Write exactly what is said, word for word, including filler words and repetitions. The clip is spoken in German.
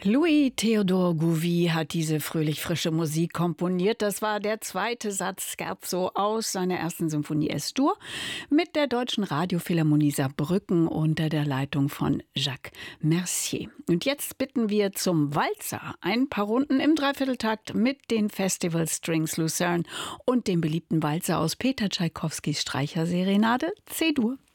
Louis Theodor Gouvy hat diese fröhlich-frische Musik komponiert. Das war der zweite Satz Scherzo aus seiner ersten Symphonie Es-Dur mit der Deutschen Radiophilharmonie Saarbrücken unter der Leitung von Jacques Mercier. Und jetzt bitten wir zum Walzer. Ein paar Runden im Dreivierteltakt mit den Festival Strings Lucerne und dem beliebten Walzer aus Peter Tschaikowskis Streicherserenade C-Dur.